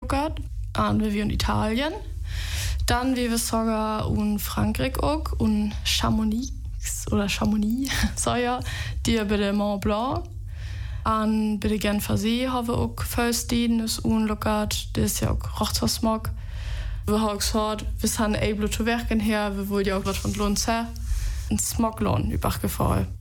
lockert. Und wir in Italien. Dann wir sogar in Frankreich auch und Chamonix, so ja, die bei der Mont Blanc. Und bei der Genfersee haben wir auch Felssteden unlockert, das ist ja auch Hochzeitsmarkt. Wir haben gesagt, wir sind able zu werken her, wir wollen ja auch was von Lohn sehen. Ein Smoglohn übergefallen.